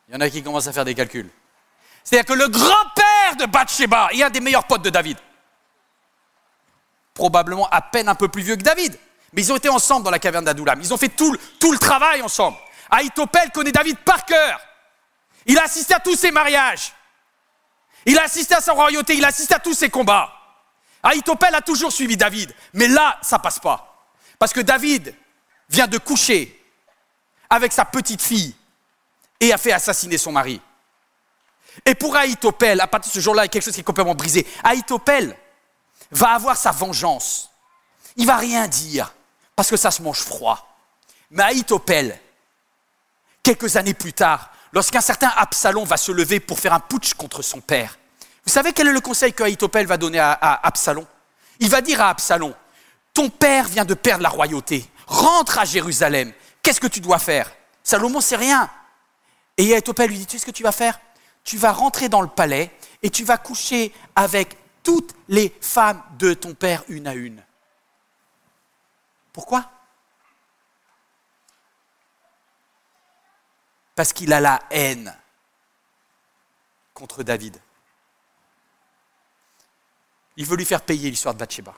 Il y en a qui commencent à faire des calculs. C'est-à-dire que le grand-père de Bathsheba est un des meilleurs potes de David. Probablement à peine un peu plus vieux que David. Mais ils ont été ensemble dans la caverne d'Adullam. Ils ont fait tout le travail ensemble. Ahitophel connaît David par cœur. Il a assisté à tous ses mariages. Il a assisté à sa royauté. Il a assisté à tous ses combats. Ahitophel a toujours suivi David. Mais là, ça passe pas. Parce que David vient de coucher avec sa petite fille et a fait assassiner son mari. Et pour Ahitophel, à partir de ce jour-là, il y a quelque chose qui est complètement brisé. Ahitophel va avoir sa vengeance. Il ne va rien dire, parce que ça se mange froid. Mais Ahitophel, quelques années plus tard, lorsqu'un certain Absalom va se lever pour faire un putsch contre son père, vous savez quel est le conseil que Ahitophel va donner à Absalom? Il va dire à Absalom, ton père vient de perdre la royauté, rentre à Jérusalem, qu'est-ce que tu dois faire? Salomon ne sait rien. Et Ahitophel lui dit, tu sais ce que tu vas faire? Tu vas rentrer dans le palais et tu vas coucher avec toutes les femmes de ton père une à une. Pourquoi? Parce qu'il a la haine contre David. Il veut lui faire payer l'histoire de Bathsheba.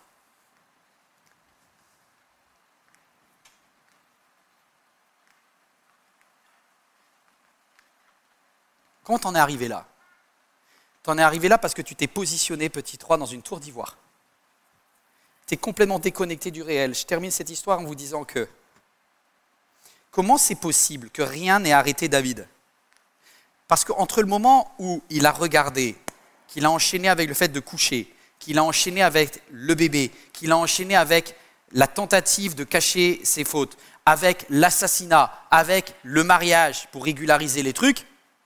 Comment t'en es arrivé là? T'en es arrivé là parce que tu t'es positionné, petit 3, dans une tour d'ivoire. Tu es complètement déconnecté du réel. Je termine cette histoire en vous disant que comment c'est possible que rien n'ait arrêté David? Parce qu'entre le moment où il a regardé, qu'il a enchaîné avec le fait de coucher, qu'il a enchaîné avec le bébé, qu'il a enchaîné avec la tentative de cacher ses fautes, avec l'assassinat, avec le mariage pour régulariser les trucs,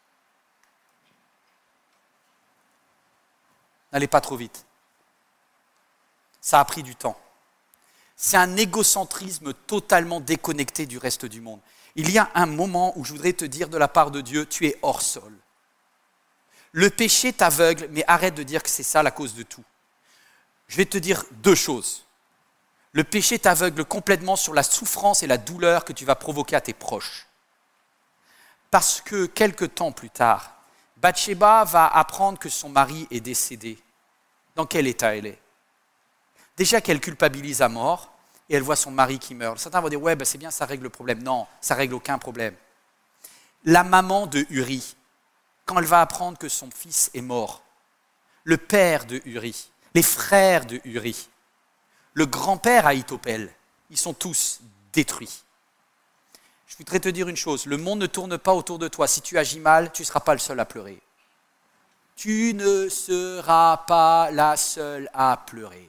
n'allez pas trop vite. Ça a pris du temps. C'est un égocentrisme totalement déconnecté du reste du monde. Il y a un moment où je voudrais te dire de la part de Dieu, tu es hors sol. Le péché t'aveugle, mais arrête de dire que c'est ça la cause de tout. Je vais te dire deux choses. Le péché t'aveugle complètement sur la souffrance et la douleur que tu vas provoquer à tes proches. Parce que quelque temps plus tard, Bathsheba va apprendre que son mari est décédé. Dans quel état elle est? Déjà qu'elle culpabilise à mort et elle voit son mari qui meurt. Certains vont dire, ouais, c'est bien, ça règle le problème. Non, ça règle aucun problème. La maman de Uri, quand elle va apprendre que son fils est mort, le père de Uri, les frères de Uri, le grand-père Ahitophel, ils sont tous détruits. Je voudrais te dire une chose, le monde ne tourne pas autour de toi. Si tu agis mal, tu ne seras pas le seul à pleurer. Tu ne seras pas la seule à pleurer.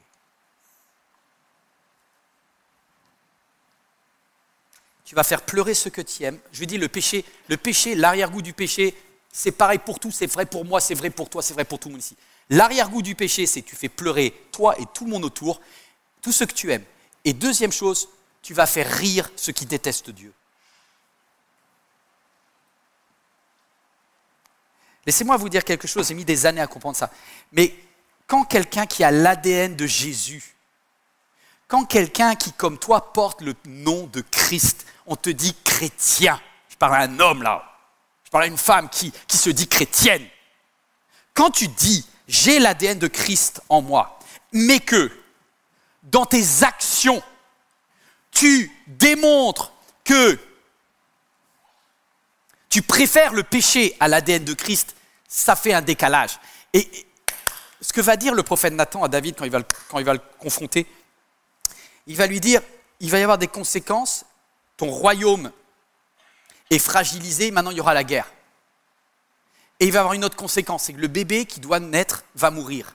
Tu vas faire pleurer ceux que tu aimes. Je dis le péché, l'arrière-goût du péché, c'est pareil pour tout, c'est vrai pour moi, c'est vrai pour toi, c'est vrai pour tout le monde ici. L'arrière-goût du péché, c'est que tu fais pleurer toi et tout le monde autour, tous ceux que tu aimes. Et deuxième chose, tu vas faire rire ceux qui détestent Dieu. Laissez-moi vous dire quelque chose, j'ai mis des années à comprendre ça. Mais quand quelqu'un qui a l'ADN de Jésus, quand quelqu'un qui, comme toi, porte le nom de Christ, on te dit chrétien. Je parle à un homme là, je parle à une femme qui se dit chrétienne. Quand tu dis, j'ai l'ADN de Christ en moi, mais que dans tes actions, tu démontres que tu préfères le péché à l'ADN de Christ, ça fait un décalage. Et ce que va dire le prophète Nathan à David quand il va le confronter, il va lui dire, il va y avoir des conséquences, ton royaume est fragilisé, maintenant il y aura la guerre. Et il va y avoir une autre conséquence, c'est que le bébé qui doit naître va mourir.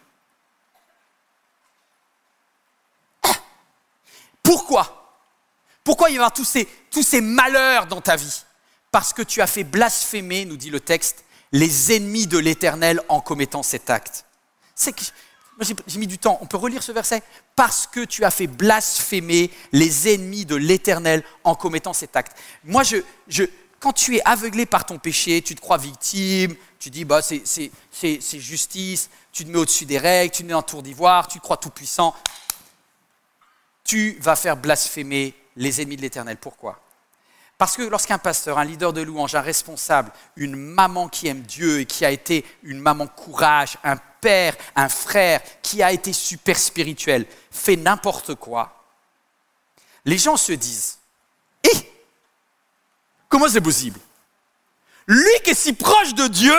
Pourquoi? Pourquoi il va y avoir tous ces malheurs dans ta vie? Parce que tu as fait blasphémer, nous dit le texte, les ennemis de l'Éternel en commettant cet acte. J'ai mis du temps, on peut relire ce verset. Parce que tu as fait blasphémer les ennemis de l'Éternel en commettant cet acte. Moi, quand tu es aveuglé par ton péché, tu te crois victime, tu dis c'est justice, tu te mets au-dessus des règles, tu te mets en tour d'ivoire, tu te crois tout puissant. Tu vas faire blasphémer les ennemis de l'Éternel. Pourquoi? Parce que lorsqu'un pasteur, un leader de louange, un responsable, une maman qui aime Dieu et qui a été une maman courage, un père, un frère qui a été super spirituel, fait n'importe quoi, les gens se disent « Hé, comment c'est possible ? Lui qui est si proche de Dieu,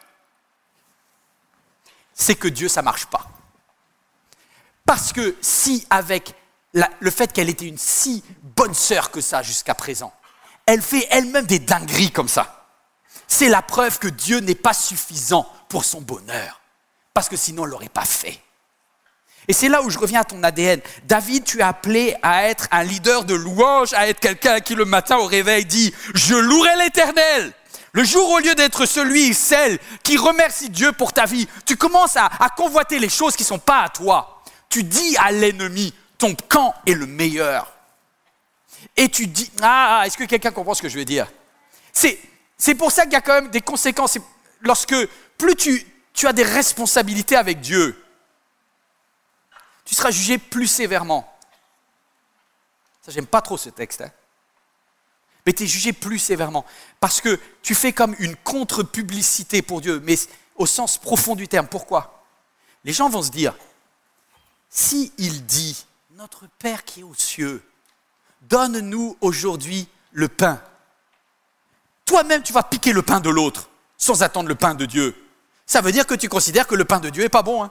c'est que Dieu, ça ne marche pas. » Parce que si avec le fait qu'elle était une si bonne sœur que ça jusqu'à présent, elle fait elle-même des dingueries comme ça, c'est la preuve que Dieu n'est pas suffisant pour son bonheur. Parce que sinon, elle ne l'aurait pas fait. Et c'est là où je reviens à ton ADN. David, tu es appelé à être un leader de louange, à être quelqu'un qui le matin au réveil dit « Je louerai l'Éternel ». Le jour, au lieu d'être celui et celle qui remercie Dieu pour ta vie, tu commences à convoiter les choses qui ne sont pas à toi. Tu dis à l'ennemi, ton camp est le meilleur. Et tu dis, est-ce que quelqu'un comprend ce que je veux dire ? C'est pour ça qu'il y a quand même des conséquences. Lorsque plus tu as des responsabilités avec Dieu, tu seras jugé plus sévèrement. Ça, j'aime pas trop ce texte. Mais tu es jugé plus sévèrement. Parce que tu fais comme une contre-publicité pour Dieu, mais au sens profond du terme. Pourquoi ? Les gens vont se dire, si il dit, notre Père qui est aux cieux, donne-nous aujourd'hui le pain. Toi-même, tu vas piquer le pain de l'autre, sans attendre le pain de Dieu. Ça veut dire que tu considères que le pain de Dieu n'est pas bon.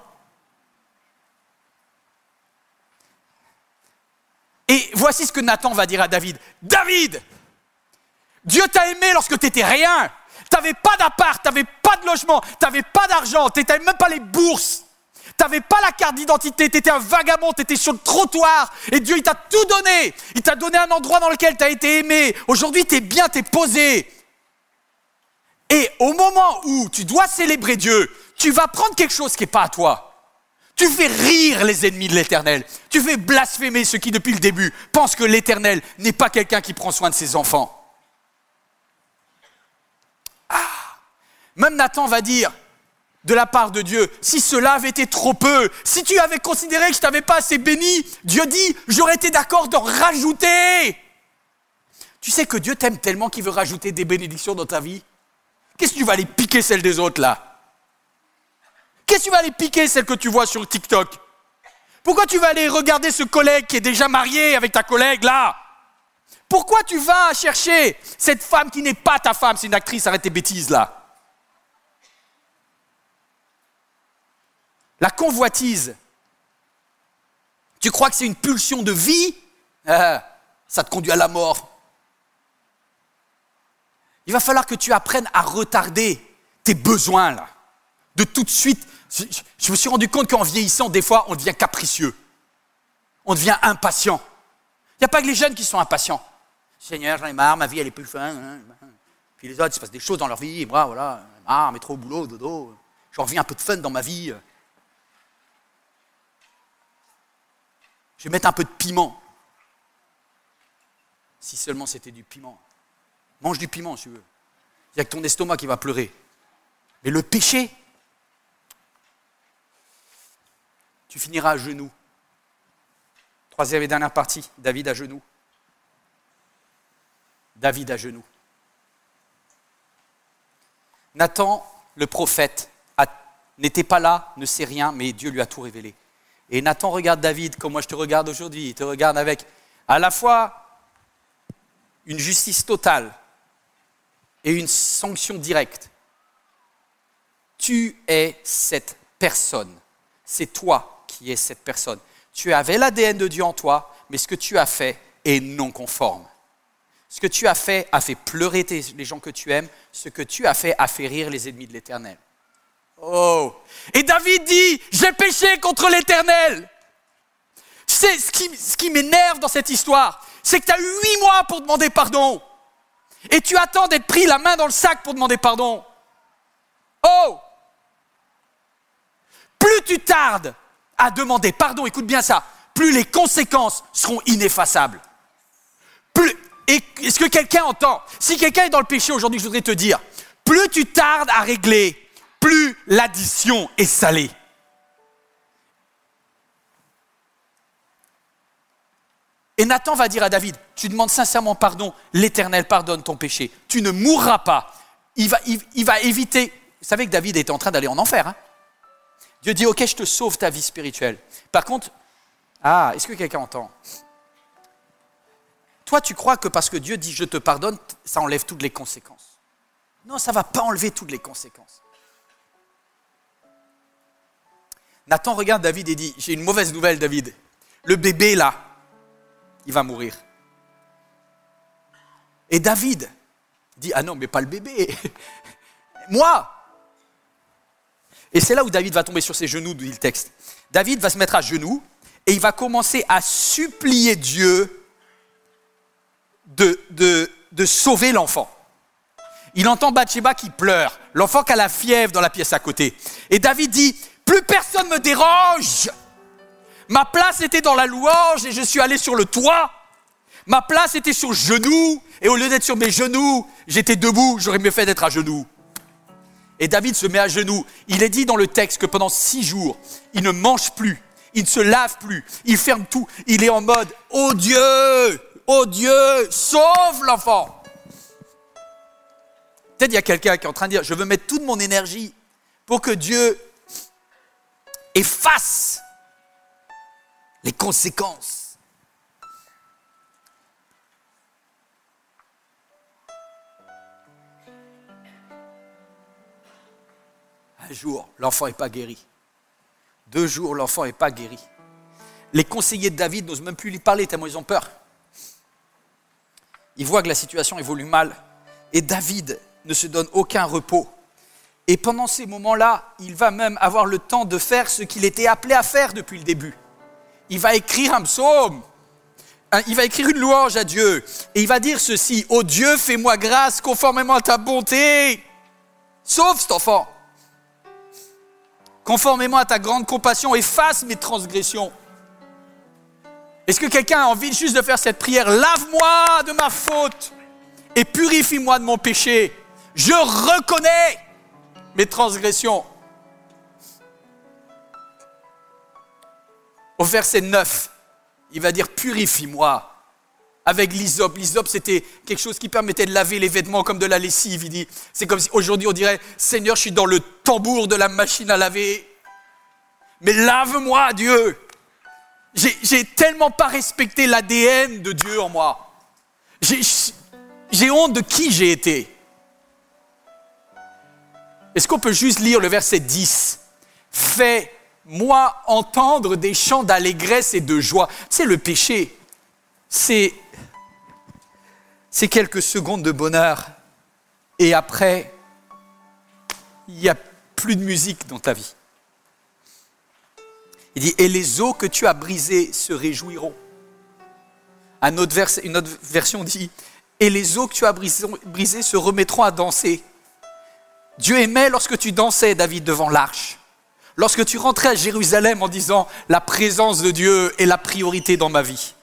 Et voici ce que Nathan va dire à David. David, Dieu t'a aimé lorsque tu n'étais rien. Tu n'avais pas d'appart, tu n'avais pas de logement, tu n'avais pas d'argent, tu n'avais même pas les bourses. Tu n'avais pas la carte d'identité, tu étais un vagabond, tu étais sur le trottoir. Et Dieu, il t'a tout donné. Il t'a donné un endroit dans lequel tu as été aimé. Aujourd'hui, tu es bien, tu es posé. Et au moment où tu dois célébrer Dieu, tu vas prendre quelque chose qui n'est pas à toi. Tu fais rire les ennemis de l'Éternel. Tu fais blasphémer ceux qui, depuis le début, pensent que l'Éternel n'est pas quelqu'un qui prend soin de ses enfants. Même Nathan va dire, de la part de Dieu, si cela avait été trop peu, si tu avais considéré que je ne t'avais pas assez béni, Dieu dit, j'aurais été d'accord d'en rajouter. Tu sais que Dieu t'aime tellement qu'il veut rajouter des bénédictions dans ta vie. Qu'est-ce que tu vas aller piquer celles des autres là ? Qu'est-ce que tu vas aller piquer celles que tu vois sur TikTok ? Pourquoi tu vas aller regarder ce collègue qui est déjà marié avec ta collègue là ? Pourquoi tu vas chercher cette femme qui n'est pas ta femme ? C'est une actrice, arrête tes bêtises là. La convoitise, tu crois que c'est une pulsion de vie ? Ça te conduit à la mort. Il va falloir que tu apprennes à retarder tes besoins là. De tout de suite, je me suis rendu compte qu'en vieillissant, des fois, on devient capricieux. On devient impatient. Il n'y a pas que les jeunes qui sont impatients. Seigneur, j'en ai marre, ma vie elle est plus fin. Puis les autres, il se passe des choses dans leur vie, et moi, voilà, marre, mais trop au boulot, dodo. J'en reviens un peu de fun dans ma vie. Je vais mettre un peu de piment. Si seulement c'était du piment. Mange du piment si tu veux. Il n'y a que ton estomac qui va pleurer. Mais le péché, tu finiras à genoux. Troisième et dernière partie, David à genoux. David à genoux. Nathan, le prophète, n'était pas là, ne sait rien, mais Dieu lui a tout révélé. Et Nathan regarde David comme moi je te regarde aujourd'hui. Il te regarde avec à la fois une justice totale et une sanction directe. Tu es cette personne. C'est toi qui es cette personne. Tu avais l'ADN de Dieu en toi, mais ce que tu as fait est non conforme. Ce que tu as fait a fait pleurer les gens que tu aimes. Ce que tu as fait a fait rire les ennemis de l'Éternel. Oh! Et David dit, j'ai péché contre l'Éternel. Tu sais, ce qui m'énerve dans cette histoire, c'est que tu as eu 8 mois pour demander pardon. Et tu attends d'être pris la main dans le sac pour demander pardon. Oh! Plus tu tardes à demander pardon, écoute bien ça, plus les conséquences seront ineffaçables. Est-ce que quelqu'un entend? Si quelqu'un est dans le péché aujourd'hui, je voudrais te dire, plus tu tardes à régler, plus l'addition est salée. Et Nathan va dire à David, tu demandes sincèrement pardon, l'Éternel pardonne ton péché. Tu ne mourras pas. Il va éviter. Vous savez que David était en train d'aller en enfer. Hein? Dieu dit, ok, je te sauve ta vie spirituelle. Par contre, est-ce que quelqu'un entend? Toi, tu crois que parce que Dieu dit, je te pardonne, ça enlève toutes les conséquences. Non, ça ne va pas enlever toutes les conséquences. Nathan regarde David et dit, j'ai une mauvaise nouvelle, David. Le bébé, là, il va mourir. Et David dit, ah non, mais pas le bébé. Moi. Et c'est là où David va tomber sur ses genoux, dit le texte. David va se mettre à genoux et il va commencer à supplier Dieu de sauver l'enfant. Il entend Bathsheba qui pleure, l'enfant qui a la fièvre dans la pièce à côté. Et David dit, plus personne ne me dérange. Ma place était dans la louange et je suis allé sur le toit. Ma place était sur genoux et au lieu d'être sur mes genoux, j'étais debout, j'aurais mieux fait d'être à genoux. Et David se met à genoux. Il est dit dans le texte que pendant 6 jours, il ne mange plus, il ne se lave plus, il ferme tout. Il est en mode, oh Dieu, sauve l'enfant. Peut-être il y a quelqu'un qui est en train de dire, je veux mettre toute mon énergie pour que Dieu efface les conséquences. Un jour, l'enfant n'est pas guéri. 2 jours, l'enfant n'est pas guéri. Les conseillers de David n'osent même plus lui parler tellement ils ont peur. Ils voient que la situation évolue mal. Et David ne se donne aucun repos. Et pendant ces moments-là, il va même avoir le temps de faire ce qu'il était appelé à faire depuis le début. Il va écrire un psaume. Il va écrire une louange à Dieu. Et il va dire ceci, « Ô Dieu, fais-moi grâce conformément à ta bonté. Sauve cet enfant. Conformément à ta grande compassion, efface mes transgressions. » Est-ce que quelqu'un a envie juste de faire cette prière? Lave-moi de ma faute et purifie-moi de mon péché. Je reconnais mes transgressions. Au verset 9, il va dire purifie-moi avec l'hysope. L'hysope, c'était quelque chose qui permettait de laver les vêtements comme de la lessive. Il dit, c'est comme si aujourd'hui on dirait, Seigneur, je suis dans le tambour de la machine à laver. Mais lave-moi, Dieu. J'ai tellement pas respecté l'ADN de Dieu en moi. J'ai honte de qui j'ai été. Est-ce qu'on peut juste lire le verset 10 ? Fais-moi entendre des chants d'allégresse et de joie. Tu sais, le péché, c'est quelques secondes de bonheur. Et après, il n'y a plus de musique dans ta vie. Il dit, et les os que tu as brisés se réjouiront. Une autre version dit, et les os que tu as brisés se remettront à danser. Dieu aimait lorsque tu dansais, David, devant l'arche. Lorsque tu rentrais à Jérusalem en disant, la présence de Dieu est la priorité dans ma vie.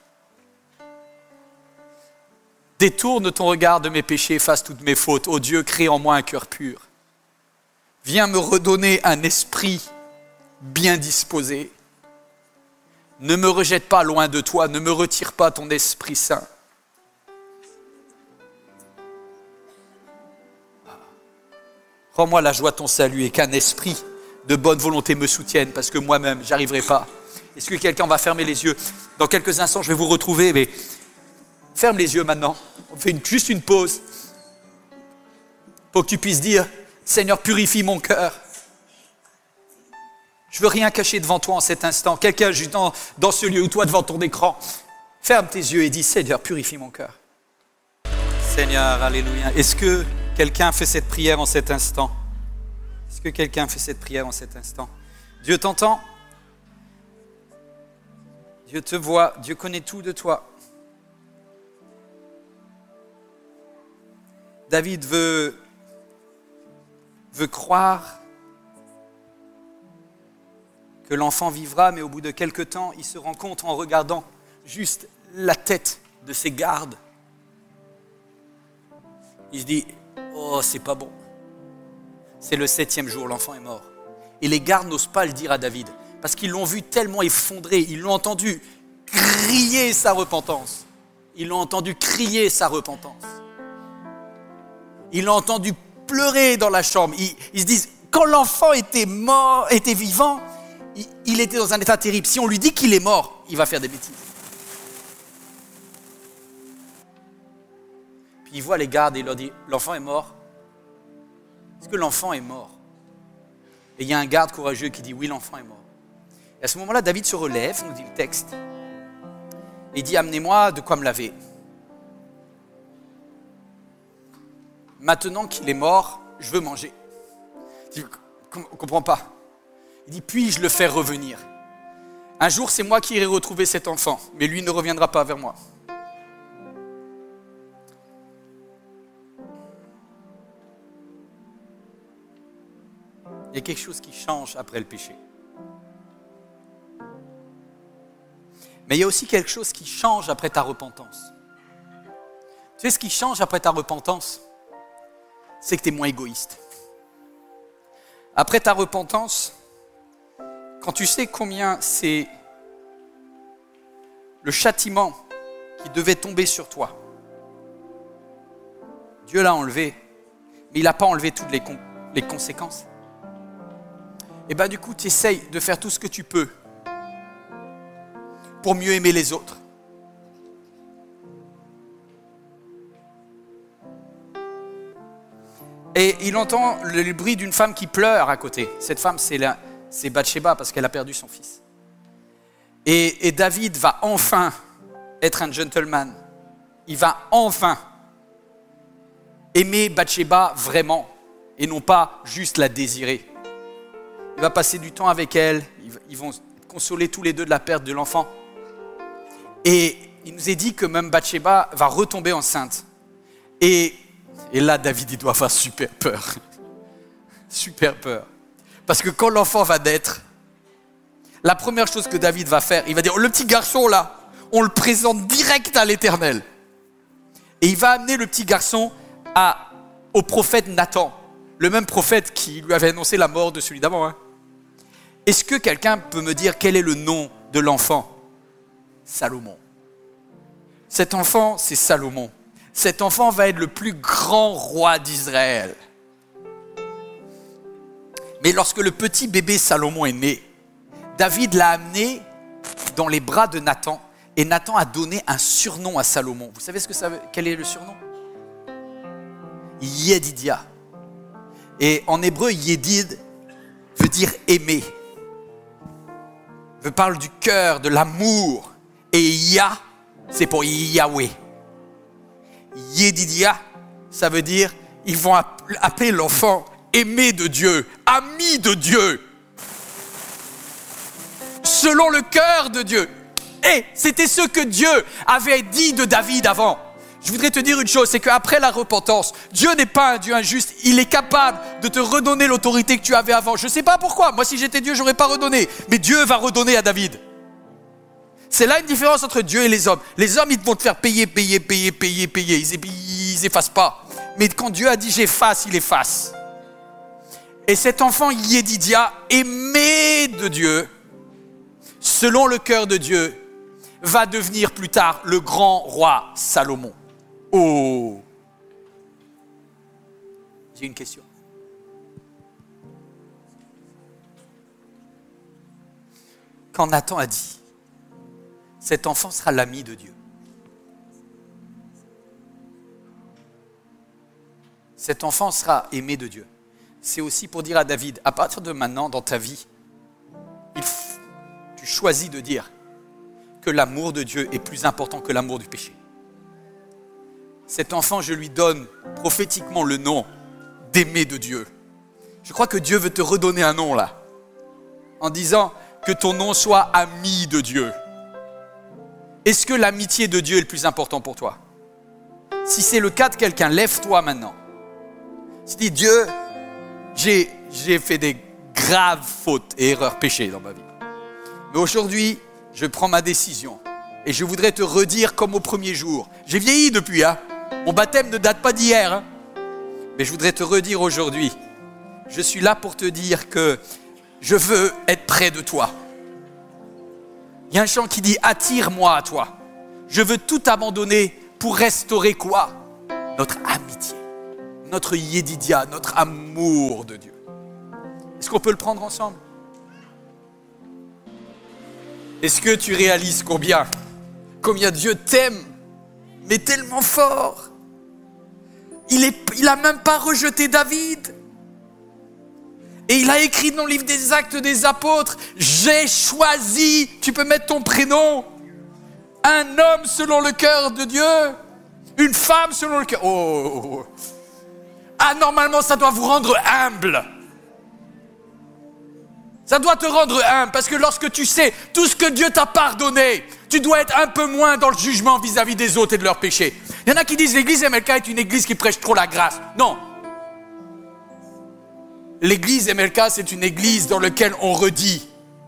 Détourne ton regard de mes péchés, efface toutes mes fautes. Ô Dieu, crée en moi un cœur pur. Viens me redonner un esprit bien disposé. Ne me rejette pas loin de toi, ne me retire pas ton Esprit Saint. Rends-moi la joie de ton salut et qu'un esprit de bonne volonté me soutienne, parce que moi-même, je n'arriverai pas. Est-ce que quelqu'un va fermer les yeux? Dans quelques instants, je vais vous retrouver, mais ferme les yeux maintenant. On fait juste une pause pour que tu puisses dire, Seigneur, purifie mon cœur. Je ne veux rien cacher devant toi en cet instant. Quelqu'un juste dans ce lieu ou toi devant ton écran. Ferme tes yeux et dis, Seigneur, purifie mon cœur. Seigneur, alléluia. Est-ce que quelqu'un fait cette prière en cet instant? Est-ce que quelqu'un fait cette prière en cet instant? Dieu t'entend. Dieu te voit. Dieu connaît tout de toi. David veut croire que l'enfant vivra, mais au bout de quelque temps, il se rend compte en regardant juste la tête de ses gardes. Il se dit, oh, c'est pas bon. C'est le 7e jour, l'enfant est mort. Et les gardes n'osent pas le dire à David, parce qu'ils l'ont vu tellement effondré, ils l'ont entendu crier sa repentance. Ils l'ont entendu crier sa repentance. Ils l'ont entendu pleurer dans la chambre. Ils se disent, quand l'enfant était mort, était vivant, il était dans un état terrible. Si on lui dit qu'il est mort, il va faire des bêtises. Puis il voit les gardes et il leur dit, l'enfant est mort. Est-ce que l'enfant est mort? Et il y a un garde courageux qui dit, oui, l'enfant est mort. Et à ce moment-là, David se relève, nous dit le texte, et dit, amenez-moi de quoi me laver. Maintenant qu'il est mort, je veux manger. Je ne comprends pas. Il dit, puis-je le faire revenir? Un jour, c'est moi qui irai retrouver cet enfant, mais lui ne reviendra pas vers moi. Il y a quelque chose qui change après le péché. Mais il y a aussi quelque chose qui change après ta repentance. Tu sais ce qui change après ta repentance? C'est que tu es moins égoïste. Après ta repentance, quand tu sais combien c'est le châtiment qui devait tomber sur toi, Dieu l'a enlevé, mais il n'a pas enlevé toutes les conséquences. Et bien du coup, tu essayes de faire tout ce que tu peux pour mieux aimer les autres. Et il entend le bruit d'une femme qui pleure à côté. Cette femme, c'est Bathsheba parce qu'elle a perdu son fils. Et David va enfin être un gentleman. Il va enfin aimer Bathsheba vraiment et non pas juste la désirer. Il va passer du temps avec elle. Ils vont consoler tous les deux de la perte de l'enfant. Et il nous est dit que même Bathsheba va retomber enceinte. Et là, David, il doit avoir super peur. Super peur. Parce que quand l'enfant va naître, la première chose que David va faire, il va dire, le petit garçon là, on le présente direct à l'Éternel. Et il va amener le petit garçon au prophète Nathan, le même prophète qui lui avait annoncé la mort de celui d'avant. Hein. Est-ce que quelqu'un peut me dire quel est le nom de l'enfant? Salomon. Cet enfant, c'est Salomon. Cet enfant va être le plus grand roi d'Israël. Mais lorsque le petit bébé Salomon est né, David l'a amené dans les bras de Nathan et Nathan a donné un surnom à Salomon. Vous savez quel est le surnom? Yedidia. Et en hébreu, Yedid veut dire aimer. Parle du cœur, de l'amour. Et Ya, c'est pour Yahweh. Yedidia, ça veut dire, ils vont appeler l'enfant aimé de Dieu, ami de Dieu, selon le cœur de Dieu. Et c'était ce que Dieu avait dit de David avant. Je voudrais te dire une chose, c'est qu'après la repentance, Dieu n'est pas un Dieu injuste, il est capable de te redonner l'autorité que tu avais avant. Je ne sais pas pourquoi, moi si j'étais Dieu, je n'aurais pas redonné, mais Dieu va redonner à David. C'est là une différence entre Dieu et les hommes. Les hommes, ils vont te faire payer. Ils n'effacent pas. Mais quand Dieu a dit j'efface, il efface. Et cet enfant Yedidia, aimé de Dieu, selon le cœur de Dieu, va devenir plus tard le grand roi Salomon. Oh! J'ai une question. Quand Nathan a dit cet enfant sera l'ami de Dieu. Cet enfant sera aimé de Dieu. C'est aussi pour dire à David, à partir de maintenant dans ta vie, tu choisis de dire que l'amour de Dieu est plus important que l'amour du péché. Cet enfant, je lui donne prophétiquement le nom d'aimer de Dieu. Je crois que Dieu veut te redonner un nom là, en disant que ton nom soit ami de Dieu. Est-ce que l'amitié de Dieu est le plus important pour toi? Si c'est le cas de quelqu'un, lève-toi maintenant. Si tu dis, Dieu, j'ai fait des graves fautes et erreurs, péchés dans ma vie. Mais aujourd'hui, je prends ma décision. Et je voudrais te redire comme au premier jour. J'ai vieilli depuis, hein. Mon baptême ne date pas d'hier. Hein. Mais je voudrais te redire aujourd'hui. Je suis là pour te dire que je veux être près de toi. Il y a un chant qui dit « Attire-moi à toi. Je veux tout abandonner pour restaurer quoi? Notre amitié, notre yédidia, notre amour de Dieu. » Est-ce qu'on peut le prendre ensemble? Est-ce que tu réalises combien Dieu t'aime, mais tellement fort? Il n'a même pas rejeté David. Et il a écrit dans le livre des Actes des Apôtres, « J'ai choisi, tu peux mettre ton prénom, un homme selon le cœur de Dieu, une femme selon le cœur. » Oh. Ah, normalement, ça doit vous rendre humble. Ça doit te rendre humble, parce que lorsque tu sais tout ce que Dieu t'a pardonné, tu dois être un peu moins dans le jugement vis-à-vis des autres et de leurs péchés. Il y en a qui disent l'église MLK est une église qui prêche trop la grâce. Non. L'église MLK, c'est une église dans laquelle on redit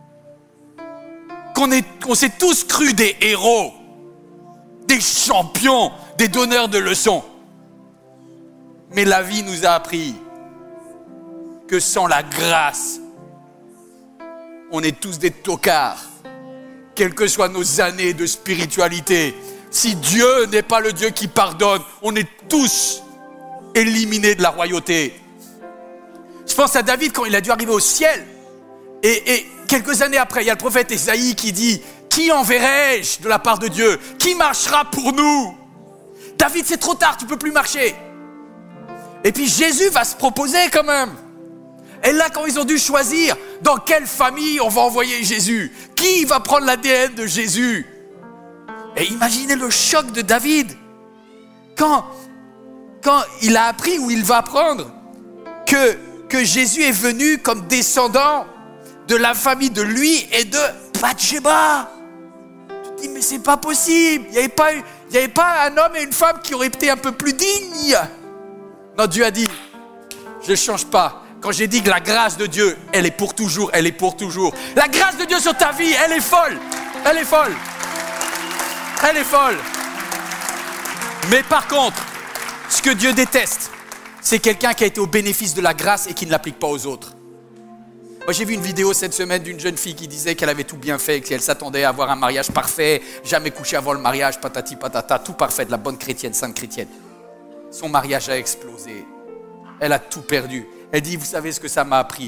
qu'on s'est tous crus des héros, des champions, des donneurs de leçons. Mais la vie nous a appris que sans la grâce, on est tous des tocards, quelles que soient nos années de spiritualité. Si Dieu n'est pas le Dieu qui pardonne, on est tous éliminés de la royauté. Je pense à David quand il a dû arriver au ciel. Et quelques années après, il y a le prophète Ésaïe qui dit « Qui enverrai-je de la part de Dieu? Qui marchera pour nous ?» David, c'est trop tard, tu ne peux plus marcher. Et puis Jésus va se proposer quand même. Et là, quand ils ont dû choisir dans quelle famille on va envoyer Jésus, qui va prendre l'ADN de Jésus? Et imaginez le choc de David quand il a appris ou il va apprendre que Jésus est venu comme descendant de la famille de lui et de Bathsheba. Tu te dis, mais c'est pas possible. Il n'y avait pas un homme et une femme qui auraient été un peu plus dignes. Non, Dieu a dit, je ne change pas. Quand j'ai dit que la grâce de Dieu, elle est pour toujours, elle est pour toujours. La grâce de Dieu sur ta vie, elle est folle. Elle est folle. Elle est folle. Mais par contre, ce que Dieu déteste, c'est quelqu'un qui a été au bénéfice de la grâce et qui ne l'applique pas aux autres. Moi, j'ai vu une vidéo cette semaine d'une jeune fille qui disait qu'elle avait tout bien fait, qu'elle s'attendait à avoir un mariage parfait, jamais couché avant le mariage, patati patata, tout parfait, de la bonne chrétienne, sainte chrétienne. Son mariage a explosé. Elle a tout perdu. Elle dit, vous savez ce que ça m'a appris?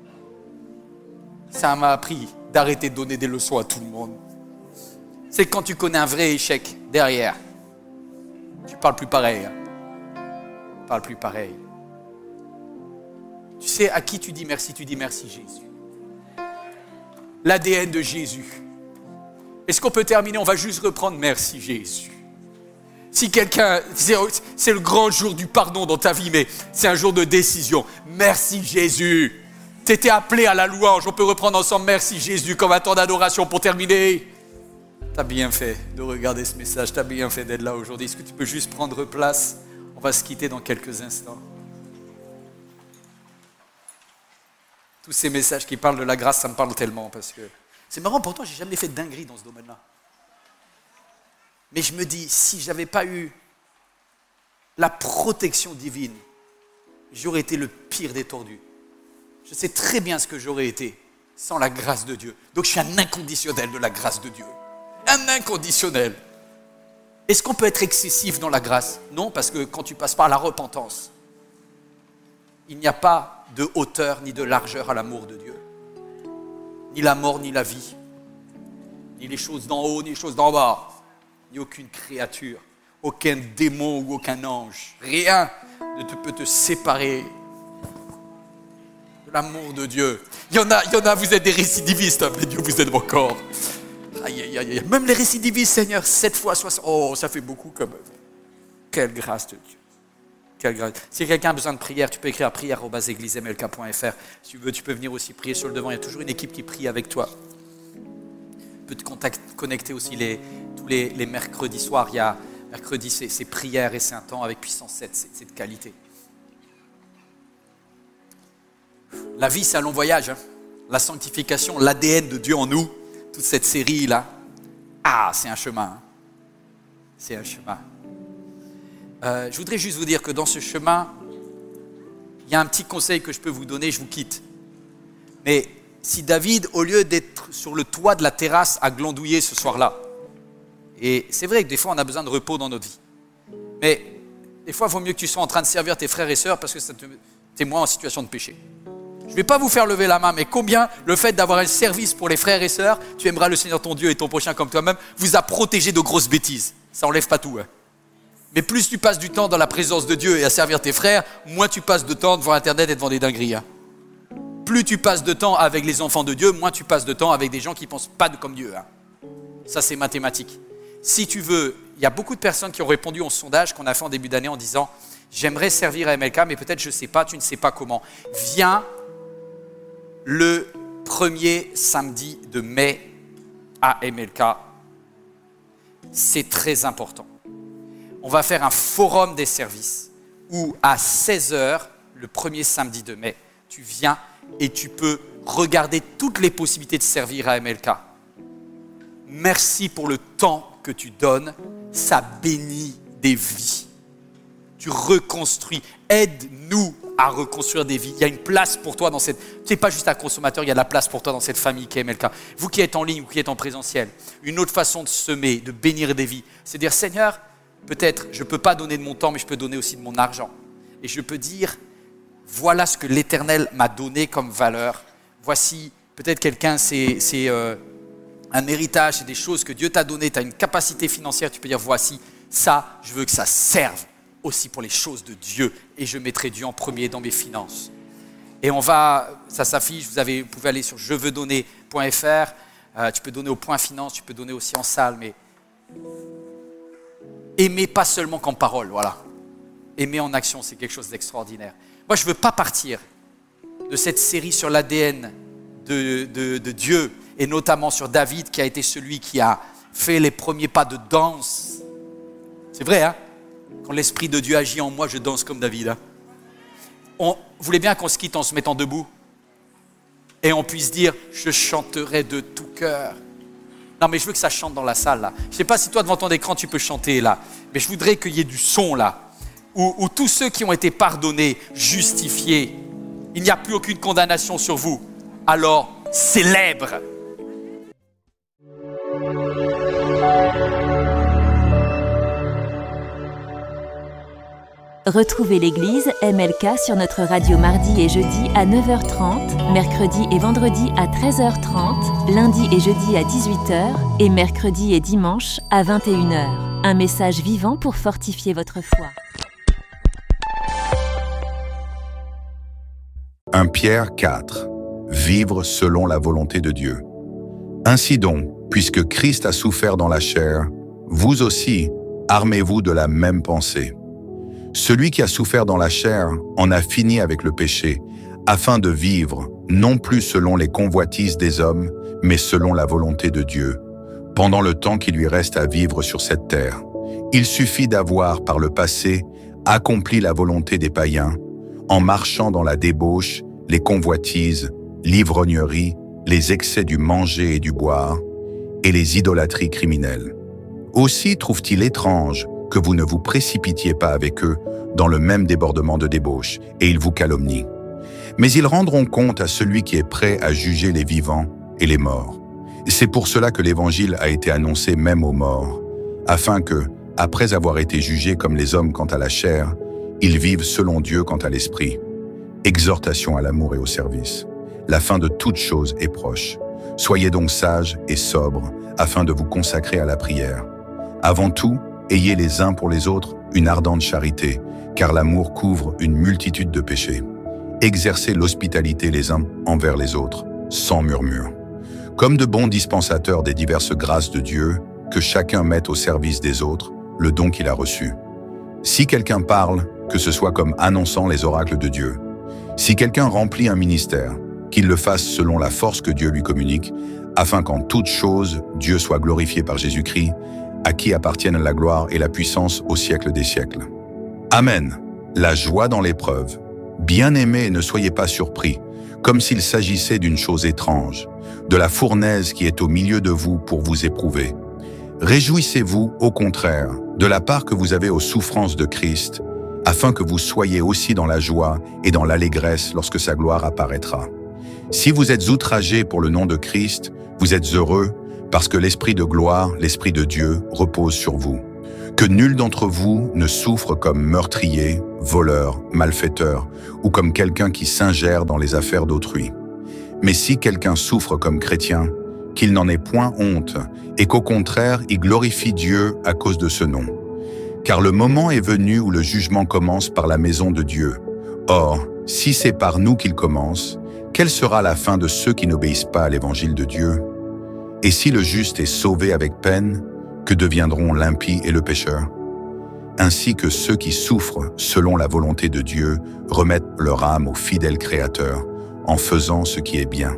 Ça m'a appris d'arrêter de donner des leçons à tout le monde. C'est quand tu connais un vrai échec derrière, tu parles plus pareil. Tu parles plus pareil. Tu sais à qui tu dis merci Jésus. L'ADN de Jésus. Est-ce qu'on peut terminer? On va juste reprendre merci Jésus. Si quelqu'un, c'est le grand jour du pardon dans ta vie, mais c'est un jour de décision. Merci Jésus. Tu étais appelé à la louange. On peut reprendre ensemble merci Jésus comme un temps d'adoration pour terminer. Tu as bien fait de regarder ce message. Tu as bien fait d'être là aujourd'hui. Est-ce que tu peux juste prendre place? On va se quitter dans quelques instants. Tous ces messages qui parlent de la grâce, ça me parle tellement parce que c'est marrant, pourtant j'ai jamais fait de dinguerie dans ce domaine-là. Mais je me dis, si je n'avais pas eu la protection divine, j'aurais été le pire des tordus. Je sais très bien ce que j'aurais été sans la grâce de Dieu. Donc je suis un inconditionnel de la grâce de Dieu. Un inconditionnel. Est-ce qu'on peut être excessif dans la grâce? Non, parce que quand tu passes par la repentance, il n'y a pas de hauteur ni de largeur à l'amour de Dieu. Ni la mort, ni la vie. Ni les choses d'en haut, ni les choses d'en bas. Ni aucune créature, aucun démon ou aucun ange. Rien ne peut te séparer de l'amour de Dieu. Il y en a, vous êtes des récidivistes, mais Dieu vous aide encore. Aïe, aïe, aïe. Même les récidivistes, Seigneur, 7 fois 60. Oh, ça fait beaucoup quand même. Quelle grâce de Dieu. Quelle grâce. Si quelqu'un a besoin de prière, tu peux écrire à prière@eglismlk.fr. Si tu veux, tu peux venir aussi prier sur le devant. Il y a toujours une équipe qui prie avec toi. Tu peux te connecter aussi tous les mercredis soirs. Il y a mercredi, c'est prière et c'est un temps avec puissance 7. C'est de qualité. La vie, c'est un long voyage. Hein. La sanctification, l'ADN de Dieu en nous. Toute cette série-là, c'est un chemin. Hein. C'est un chemin. Je voudrais juste vous dire que dans ce chemin, il y a un petit conseil que je peux vous donner, je vous quitte. Mais si David, au lieu d'être sur le toit de la terrasse à glandouiller ce soir-là, et c'est vrai que des fois on a besoin de repos dans notre vie, mais des fois il vaut mieux que tu sois en train de servir tes frères et sœurs parce que tu es moins en situation de péché. Je ne vais pas vous faire lever la main, mais combien le fait d'avoir un service pour les frères et sœurs, tu aimeras le Seigneur ton Dieu et ton prochain comme toi-même, vous a protégé de grosses bêtises. Ça n'enlève pas tout. Hein. Mais plus tu passes du temps dans la présence de Dieu et à servir tes frères, moins tu passes de temps devant Internet et devant des dingueries. Hein. Plus tu passes de temps avec les enfants de Dieu, moins tu passes de temps avec des gens qui ne pensent pas comme Dieu. Hein. Ça, c'est mathématique. Si tu veux, il y a beaucoup de personnes qui ont répondu au sondage qu'on a fait en début d'année en disant « J'aimerais servir à MLK, mais peut-être je ne sais pas, tu ne sais pas comment. » Viens le premier samedi de mai à MLK. C'est très important. On va faire un forum des services où à 16h, le premier samedi de mai, tu viens et tu peux regarder toutes les possibilités de servir à MLK. Merci pour le temps que tu donnes, ça bénit des vies. Tu reconstruis, aide-nous à reconstruire des vies. Il y a une place pour toi dans cette... Tu n'es pas juste un consommateur, il y a de la place pour toi dans cette famille qui est MLK. Vous qui êtes en ligne, vous qui êtes en présentiel, une autre façon de semer, de bénir des vies, c'est de dire Seigneur, peut-être je ne peux pas donner de mon temps, mais je peux donner aussi de mon argent. Et je peux dire, voilà ce que l'Éternel m'a donné comme valeur. Voici, peut-être quelqu'un, c'est un héritage, c'est des choses que Dieu t'a données, tu as une capacité financière, tu peux dire, voici, ça, je veux que ça serve aussi pour les choses de Dieu. Et je mettrai Dieu en premier dans mes finances. Et ça s'affiche, vous pouvez aller sur jeveudonner.fr, tu peux donner au point finance, tu peux donner aussi en salle, mais aimer pas seulement qu'en parole, voilà. Aimer en action, c'est quelque chose d'extraordinaire. Moi, je ne veux pas partir de cette série sur l'ADN de Dieu, et notamment sur David, qui a été celui qui a fait les premiers pas de danse. C'est vrai, hein? Quand l'Esprit de Dieu agit en moi, je danse comme David. Hein? Vous voulez bien qu'on se quitte en se mettant debout et on puisse dire, je chanterai de tout cœur. Non, mais je veux que ça chante dans la salle, là. Je ne sais pas si toi, devant ton écran, tu peux chanter, là. Mais je voudrais qu'il y ait du son, là. Où tous ceux qui ont été pardonnés, justifiés, il n'y a plus aucune condamnation sur vous. Alors, célèbre. Retrouvez l'église MLK sur notre radio mardi et jeudi à 9h30, mercredi et vendredi à 13h30, lundi et jeudi à 18h et mercredi et dimanche à 21h. Un message vivant pour fortifier votre foi. 1 Pierre 4. Vivre selon la volonté de Dieu. Ainsi donc, puisque Christ a souffert dans la chair, vous aussi, armez-vous de la même pensée. Celui qui a souffert dans la chair en a fini avec le péché, afin de vivre, non plus selon les convoitises des hommes, mais selon la volonté de Dieu, pendant le temps qui lui reste à vivre sur cette terre. Il suffit d'avoir, par le passé, accompli la volonté des païens, en marchant dans la débauche, les convoitises, l'ivrognerie, les excès du manger et du boire, et les idolâtries criminelles. Aussi trouve-t-il étrange que vous ne vous précipitiez pas avec eux dans le même débordement de débauche, et ils vous calomnient. Mais ils rendront compte à celui qui est prêt à juger les vivants et les morts. C'est pour cela que l'Évangile a été annoncé même aux morts, afin que, après avoir été jugés comme les hommes quant à la chair, ils vivent selon Dieu quant à l'esprit. Exhortation à l'amour et au service. La fin de toute chose est proche. Soyez donc sages et sobres, afin de vous consacrer à la prière. Avant tout, ayez les uns pour les autres une ardente charité, car l'amour couvre une multitude de péchés. Exercez l'hospitalité les uns envers les autres, sans murmure. Comme de bons dispensateurs des diverses grâces de Dieu, que chacun mette au service des autres le don qu'il a reçu. Si quelqu'un parle, que ce soit comme annonçant les oracles de Dieu. Si quelqu'un remplit un ministère, qu'il le fasse selon la force que Dieu lui communique, afin qu'en toute chose, Dieu soit glorifié par Jésus-Christ, à qui appartiennent la gloire et la puissance au siècle des siècles. Amen. La joie dans l'épreuve. Bien-aimés, ne soyez pas surpris, comme s'il s'agissait d'une chose étrange, de la fournaise qui est au milieu de vous pour vous éprouver. Réjouissez-vous, au contraire, de la part que vous avez aux souffrances de Christ, afin que vous soyez aussi dans la joie et dans l'allégresse lorsque sa gloire apparaîtra. Si vous êtes outragés pour le nom de Christ, vous êtes heureux parce que l'Esprit de gloire, l'Esprit de Dieu, repose sur vous. Que nul d'entre vous ne souffre comme meurtrier, voleur, malfaiteur ou comme quelqu'un qui s'ingère dans les affaires d'autrui. Mais si quelqu'un souffre comme chrétien, qu'il n'en ait point honte et qu'au contraire, il glorifie Dieu à cause de ce nom. Car le moment est venu où le jugement commence par la maison de Dieu. Or, si c'est par nous qu'il commence, quelle sera la fin de ceux qui n'obéissent pas à l'évangile de Dieu? Et si le juste est sauvé avec peine, que deviendront l'impie et le pécheur? Ainsi que ceux qui souffrent selon la volonté de Dieu remettent leur âme au fidèle Créateur en faisant ce qui est bien.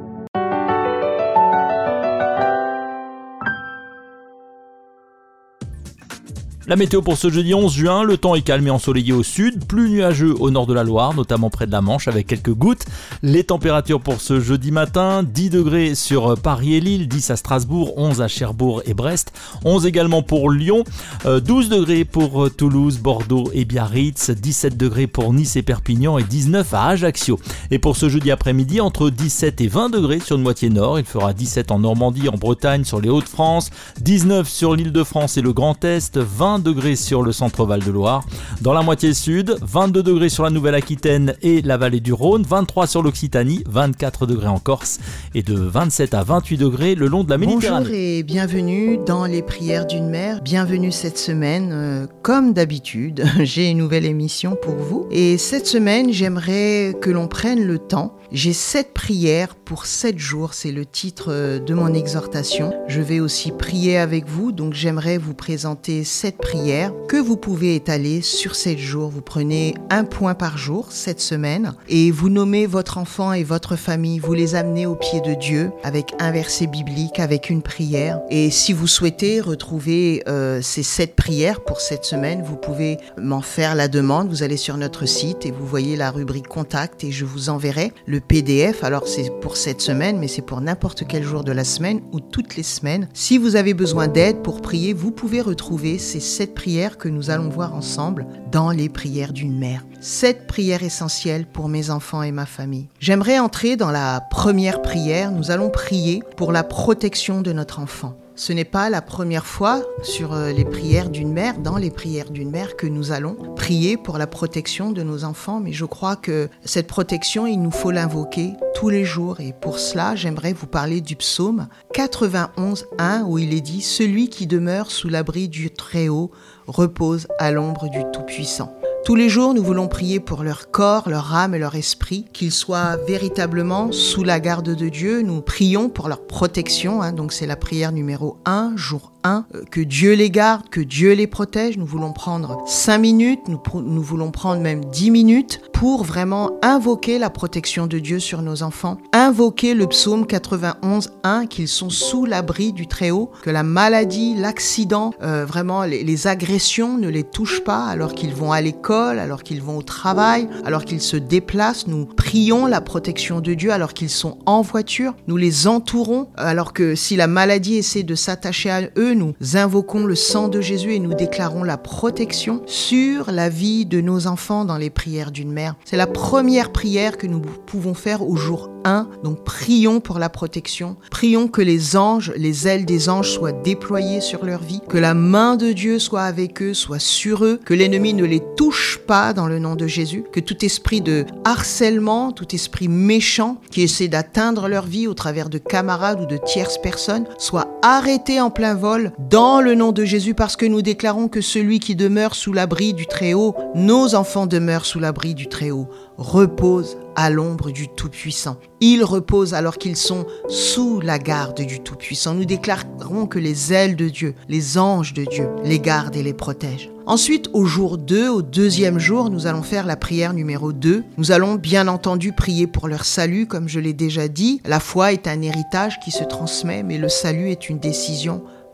La météo pour ce jeudi 11 juin, le temps est calme et ensoleillé au sud, plus nuageux au nord de la Loire, notamment près de la Manche avec quelques gouttes. Les températures pour ce jeudi matin, 10 degrés sur Paris et Lille, 10 à Strasbourg, 11 à Cherbourg et Brest, 11 également pour Lyon, 12 degrés pour Toulouse, Bordeaux et Biarritz, 17 degrés pour Nice et Perpignan et 19 à Ajaccio. Et pour ce jeudi après-midi, entre 17 et 20 degrés sur une moitié nord, il fera 17 en Normandie, en Bretagne, sur les Hauts-de-France, 19 sur l'Île-de-France et le Grand Est, 20 degrés sur le centre Val-de-Loire. Dans la moitié sud, 22 degrés sur la Nouvelle-Aquitaine et la vallée du Rhône, 23 sur l'Occitanie, 24 degrés en Corse et de 27 à 28 degrés le long de la Méditerranée. Bonjour et bienvenue dans les prières d'une mère. Bienvenue cette semaine. Comme d'habitude, j'ai une nouvelle émission pour vous. Et cette semaine, j'aimerais que l'on prenne le temps. J'ai 7 prières pour 7 jours, c'est le titre de mon exhortation. Je vais aussi prier avec vous, donc j'aimerais vous présenter 7 prières que vous pouvez étaler sur 7 jours. Vous prenez un point par jour cette semaine et vous nommez votre enfant et votre famille, vous les amenez au pied de Dieu avec un verset biblique, avec une prière. Et si vous souhaitez retrouver ces 7 prières pour cette semaine, vous pouvez m'en faire la demande. Vous allez sur notre site et vous voyez la rubrique contact et je vous enverrai le PDF. Alors c'est pour cette semaine, mais c'est pour n'importe quel jour de la semaine ou toutes les semaines. Si vous avez besoin d'aide pour prier, vous pouvez retrouver ces 7 prières que nous allons voir ensemble dans les prières d'une mère. 7 prières essentielles pour mes enfants et ma famille. J'aimerais entrer dans la première prière. Nous allons prier pour la protection de notre enfant. Ce n'est pas la première fois sur les prières d'une mère, dans les prières d'une mère, que nous allons prier pour la protection de nos enfants, mais je crois que cette protection, il nous faut l'invoquer tous les jours. Et pour cela, j'aimerais vous parler du psaume 91:1 où il est dit « Celui qui demeure sous l'abri du Très-Haut repose à l'ombre du Tout-Puissant ». Tous les jours, nous voulons prier pour leur corps, leur âme et leur esprit, qu'ils soient véritablement sous la garde de Dieu. Nous prions pour leur protection, donc c'est la prière numéro 1, jour 1, que Dieu les garde, que Dieu les protège. Nous voulons prendre 5 minutes, nous voulons prendre même 10 minutes pour vraiment invoquer la protection de Dieu sur nos enfants. Invoquer le psaume 91:1, qu'ils sont sous l'abri du Très-Haut, que la maladie, l'accident, vraiment les agressions ne les touchent pas alors qu'ils vont à l'école, alors qu'ils vont au travail, alors qu'ils se déplacent. Nous prions la protection de Dieu alors qu'ils sont en voiture. Nous les entourons alors que si la maladie essaie de s'attacher à eux, nous invoquons le sang de Jésus et nous déclarons la protection sur la vie de nos enfants dans les prières d'une mère. C'est la première prière que nous pouvons faire au jour 1. Donc prions pour la protection. Prions que les anges, les ailes des anges soient déployées sur leur vie, que la main de Dieu soit avec eux, soit sur eux, que l'ennemi ne les touche pas dans le nom de Jésus, que tout esprit de harcèlement, tout esprit méchant qui essaie d'atteindre leur vie au travers de camarades ou de tierces personnes soit arrêté en plein vol dans le nom de Jésus, parce que nous déclarons que celui qui demeure sous l'abri du Très-Haut, nos enfants demeurent sous l'abri du Très-Haut, repose à l'ombre du Tout-Puissant. Ils reposent alors qu'ils sont sous la garde du Tout-Puissant. Nous déclarons que les ailes de Dieu, les anges de Dieu, les gardent et les protègent. Ensuite, au jour 2, au deuxième jour, nous allons faire la prière numéro 2. Nous allons bien entendu prier pour leur salut, comme je l'ai déjà dit. La foi est un héritage qui se transmet, mais le salut est une décision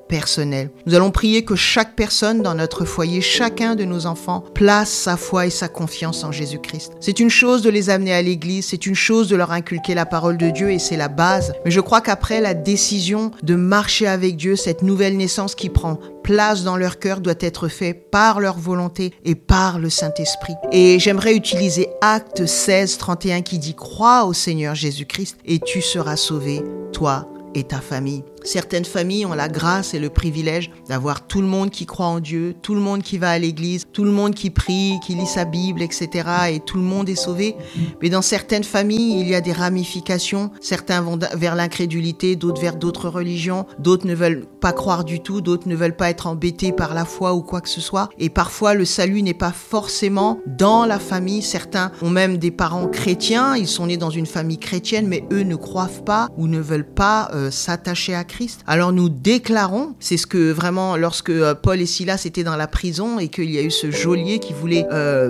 personnel. Nous allons prier que chaque personne dans notre foyer, chacun de nos enfants, place sa foi et sa confiance en Jésus-Christ. C'est une chose de les amener à l'église, c'est une chose de leur inculquer la parole de Dieu et c'est la base. Mais je crois qu'après la décision de marcher avec Dieu, cette nouvelle naissance qui prend place dans leur cœur doit être faite par leur volonté et par le Saint-Esprit. Et j'aimerais utiliser Actes 16, 31 qui dit « Crois au Seigneur Jésus-Christ et tu seras sauvé, toi et ta famille ». Certaines familles ont la grâce et le privilège d'avoir tout le monde qui croit en Dieu, tout le monde qui va à l'église, tout le monde qui prie, qui lit sa Bible, etc. et tout le monde est sauvé. Mais dans certaines familles, il y a des ramifications. Certains vont vers l'incrédulité, d'autres vers d'autres religions, d'autres ne veulent pas croire du tout, d'autres ne veulent pas être embêtés par la foi ou quoi que ce soit. Et parfois, le salut n'est pas forcément dans la famille. Certains ont même des parents chrétiens, ils sont nés dans une famille chrétienne, mais eux ne croient pas ou ne veulent pas s'attacher à Christ. Alors nous déclarons, c'est ce que vraiment lorsque Paul et Silas étaient dans la prison et qu'il y a eu ce geôlier qui voulait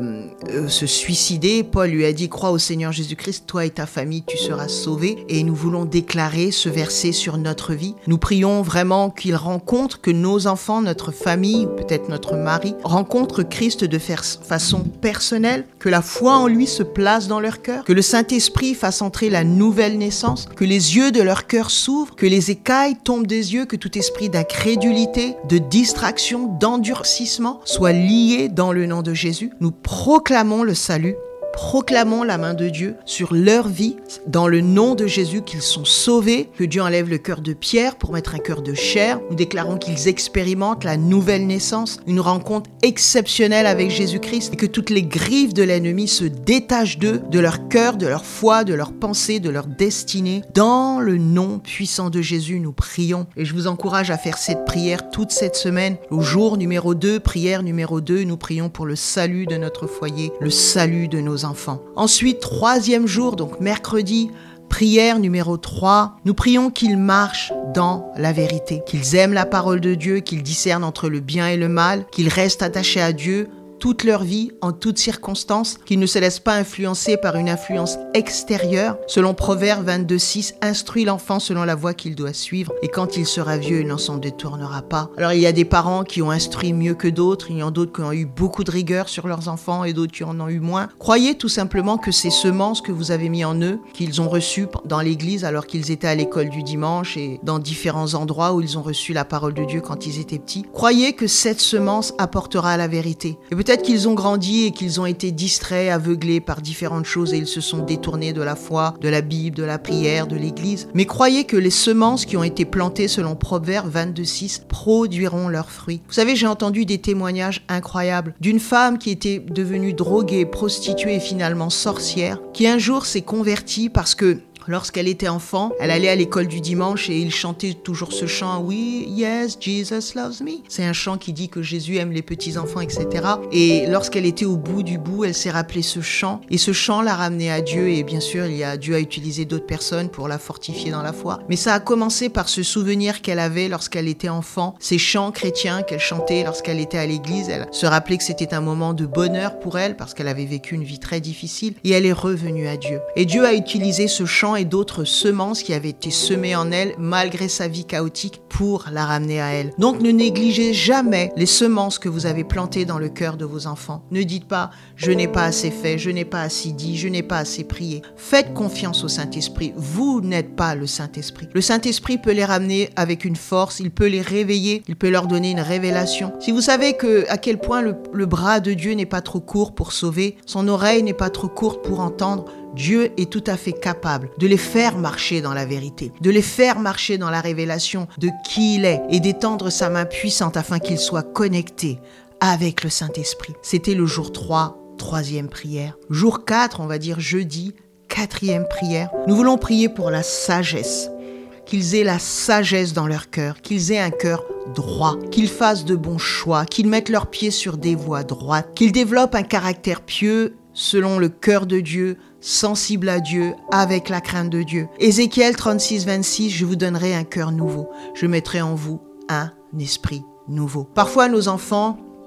se suicider, Paul lui a dit « Crois au Seigneur Jésus-Christ, toi et ta famille, tu seras sauvés » et nous voulons déclarer ce verset sur notre vie. Nous prions vraiment qu'il rencontre, que nos enfants, notre famille, peut-être notre mari, rencontrent Christ de façon personnelle, que la foi en lui se place dans leur cœur, que le Saint-Esprit fasse entrer la nouvelle naissance, que les yeux de leur cœur s'ouvrent, que les écailles tombent des yeux, que tout esprit d'incrédulité, de distraction, d'endurcissement soit lié dans le nom de Jésus. Nous proclamons le salut. Proclamons la main de Dieu sur leur vie, dans le nom de Jésus, qu'ils sont sauvés, que Dieu enlève le cœur de pierre pour mettre un cœur de chair. Nous déclarons qu'ils expérimentent la nouvelle naissance, une rencontre exceptionnelle avec Jésus-Christ, et que toutes les griffes de l'ennemi se détachent d'eux, de leur cœur, de leur foi, de leurs pensées, de leur destinée. Dans le nom puissant de Jésus, nous prions. Et je vous encourage à faire cette prière toute cette semaine. Au jour numéro 2, prière numéro 2, nous prions pour le salut de notre foyer, le salut de nos enfants. Ensuite, 3e jour, donc mercredi, prière numéro 3, nous prions qu'ils marchent dans la vérité, qu'ils aiment la parole de Dieu, qu'ils discernent entre le bien et le mal, qu'ils restent attachés à Dieu toute leur vie, en toutes circonstances, qu'ils ne se laissent pas influencer par une influence extérieure. Selon Proverbe 22:6, instruis l'enfant selon la voie qu'il doit suivre, et quand il sera vieux, il n'en s'en détournera pas. Alors il y a des parents qui ont instruit mieux que d'autres, il y en a d'autres qui ont eu beaucoup de rigueur sur leurs enfants et d'autres qui en ont eu moins. Croyez tout simplement que ces semences que vous avez mis en eux, qu'ils ont reçues dans l'église alors qu'ils étaient à l'école du dimanche et dans différents endroits où ils ont reçu la parole de Dieu quand ils étaient petits, croyez que cette semence apportera la vérité. Et peut-être qu'ils ont grandi et qu'ils ont été distraits, aveuglés par différentes choses et ils se sont détournés de la foi, de la Bible, de la prière, de l'église. Mais croyez que les semences qui ont été plantées selon Proverbe 22:6 produiront leurs fruits. Vous savez, j'ai entendu des témoignages incroyables d'une femme qui était devenue droguée, prostituée et finalement sorcière, qui un jour s'est convertie parce que lorsqu'elle était enfant, elle allait à l'école du dimanche et il chantait toujours ce chant « Oui, yes, Jesus loves me ». C'est un chant qui dit que Jésus aime les petits-enfants, etc. Et lorsqu'elle était au bout du bout, elle s'est rappelé ce chant. Et ce chant l'a ramenée à Dieu. Et bien sûr, Dieu a utilisé d'autres personnes pour la fortifier dans la foi. Mais ça a commencé par ce souvenir qu'elle avait lorsqu'elle était enfant. Ces chants chrétiens qu'elle chantait lorsqu'elle était à l'église. Elle se rappelait que c'était un moment de bonheur pour elle parce qu'elle avait vécu une vie très difficile. Et elle est revenue à Dieu. Et Dieu a utilisé ce chant et d'autres semences qui avaient été semées en elle malgré sa vie chaotique pour la ramener à elle. Donc ne négligez jamais les semences que vous avez plantées dans le cœur de vos enfants. Ne dites pas « je n'ai pas assez fait, je n'ai pas assez dit, je n'ai pas assez prié ». Faites confiance au Saint-Esprit. Vous n'êtes pas le Saint-Esprit. Le Saint-Esprit peut les ramener avec une force, il peut les réveiller, il peut leur donner une révélation. Si vous savez à quel point le bras de Dieu n'est pas trop court pour sauver, son oreille n'est pas trop courte pour entendre, Dieu est tout à fait capable de les faire marcher dans la vérité, de les faire marcher dans la révélation de qui il est et d'étendre sa main puissante afin qu'ils soient connectés avec le Saint-Esprit. C'était le jour 3, 3e prière. Jour 4, on va dire jeudi, 4e prière. Nous voulons prier pour la sagesse, qu'ils aient la sagesse dans leur cœur, qu'ils aient un cœur droit, qu'ils fassent de bons choix, qu'ils mettent leurs pieds sur des voies droites, qu'ils développent un caractère pieux selon le cœur de Dieu, sensible à Dieu, avec la crainte de Dieu. Ézéchiel 36:26, je vous donnerai un cœur nouveau. Je mettrai en vous un esprit nouveau. Parfois, nos enfants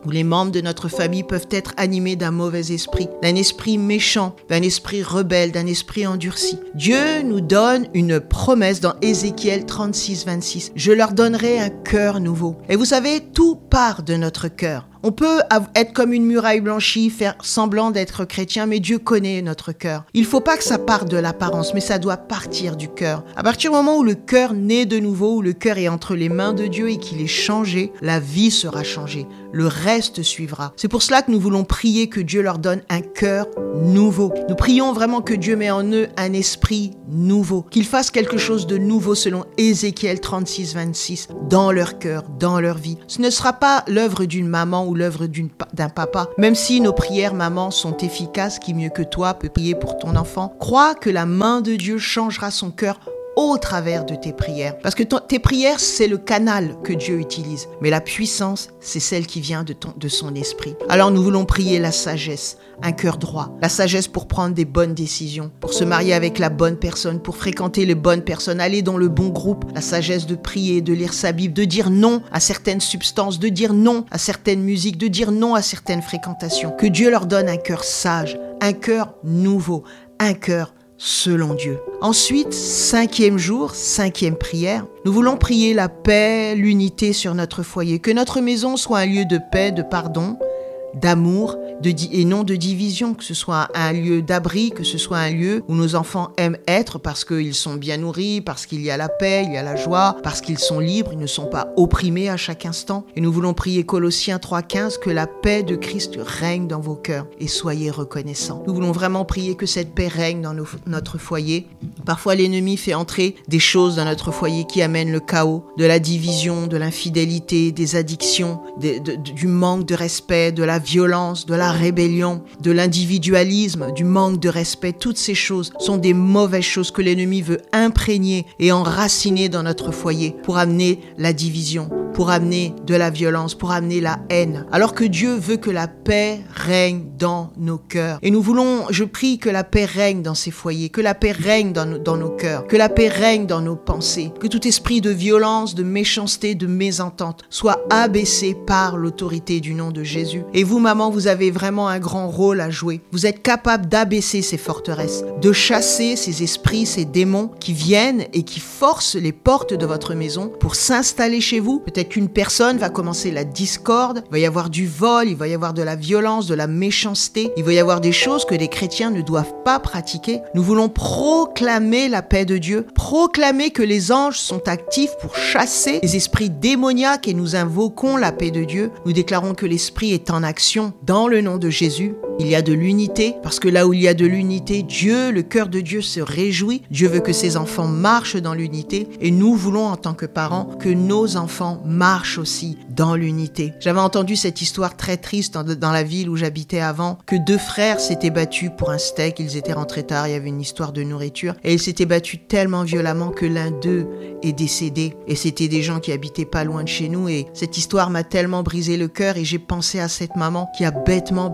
où les membres de notre famille peuvent être animés d'un mauvais esprit, d'un esprit méchant, d'un esprit rebelle, d'un esprit endurci. Dieu nous donne une promesse dans Ézéchiel 36, 26. « Je leur donnerai un cœur nouveau. » Et vous savez, tout part de notre cœur. On peut être comme une muraille blanchie, faire semblant d'être chrétien, mais Dieu connaît notre cœur. Il ne faut pas que ça parte de l'apparence, mais ça doit partir du cœur. À partir du moment où le cœur naît de nouveau, où le cœur est entre les mains de Dieu et qu'il est changé, la vie sera changée. Le reste suivra. C'est pour cela que nous voulons prier que Dieu leur donne un cœur nouveau. Nous prions vraiment que Dieu met en eux un esprit nouveau, qu'il fasse quelque chose de nouveau selon Ézéchiel 36, 26, dans leur cœur, dans leur vie. Ce ne sera pas l'œuvre d'une maman ou l'œuvre d'un papa. Même si nos prières, maman, sont efficaces, qui mieux que toi peut prier pour ton enfant, crois que la main de Dieu changera son cœur au travers de tes prières. Parce que tes prières, c'est le canal que Dieu utilise. Mais la puissance, c'est celle qui vient de son esprit. Alors nous voulons prier la sagesse, un cœur droit. La sagesse pour prendre des bonnes décisions, pour se marier avec la bonne personne, pour fréquenter les bonnes personnes, aller dans le bon groupe. La sagesse de prier, de lire sa Bible, de dire non à certaines substances, de dire non à certaines musiques, de dire non à certaines fréquentations. Que Dieu leur donne un cœur sage, un cœur nouveau, un cœur selon Dieu. Ensuite, 5e jour, 5e prière, nous voulons prier la paix, l'unité sur notre foyer, que notre maison soit un lieu de paix, de pardon, d'amour et non de division, que ce soit un lieu d'abri, que ce soit un lieu où nos enfants aiment être parce qu'ils sont bien nourris, parce qu'il y a la paix, il y a la joie, parce qu'ils sont libres, ils ne sont pas opprimés à chaque instant. Et nous voulons prier Colossiens 3,15, que la paix de Christ règne dans vos cœurs et soyez reconnaissants. Nous voulons vraiment prier que cette paix règne dans notre foyer. Parfois l'ennemi fait entrer des choses dans notre foyer qui amènent le chaos, de la division, de l'infidélité, des addictions, du manque de respect, de la violence, de la rébellion, de l'individualisme, du manque de respect. Toutes ces choses sont des mauvaises choses que l'ennemi veut imprégner et enraciner dans notre foyer pour amener la division, pour amener de la violence, pour amener la haine. Alors que Dieu veut que la paix règne dans nos cœurs. Et je prie que la paix règne dans ces foyers, que la paix règne dans nos cœurs, que la paix règne dans nos pensées, que tout esprit de violence, de méchanceté, de mésentente soit abaissé par l'autorité du nom de Jésus. Et vous, maman, vous avez vraiment un grand rôle à jouer. Vous êtes capable d'abaisser ces forteresses, de chasser ces esprits, ces démons qui viennent et qui forcent les portes de votre maison pour s'installer chez vous. Peut-être qu'une personne va commencer la discorde, il va y avoir du vol, il va y avoir de la violence, de la méchanceté, il va y avoir des choses que les chrétiens ne doivent pas pratiquer. Nous voulons proclamer la paix de Dieu, proclamer que les anges sont actifs pour chasser les esprits démoniaques et nous invoquons la paix de Dieu. Nous déclarons que l'esprit est en action dans le nom de Jésus. Il y a de l'unité, parce que là où il y a de l'unité, Dieu, le cœur de Dieu se réjouit. Dieu veut que ses enfants marchent dans l'unité et nous voulons en tant que parents que nos enfants marchent aussi dans l'unité. J'avais entendu cette histoire très triste dans la ville où j'habitais avant, que 2 frères s'étaient battus pour un steak, ils étaient rentrés tard, il y avait une histoire de nourriture et ils s'étaient battus tellement violemment que l'un d'eux est décédé et c'était des gens qui habitaient pas loin de chez nous et cette histoire m'a tellement brisé le cœur et j'ai pensé à cette maman qui a bêtement